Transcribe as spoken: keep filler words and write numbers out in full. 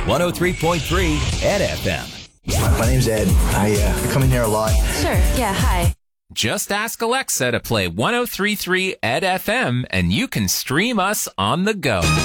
one oh three point three Ed F M. My name's Ed. I uh, come in here a lot. Sure. Yeah. Hi. Just ask Alexa to play one oh three point three Ed F M and you can stream us on the go.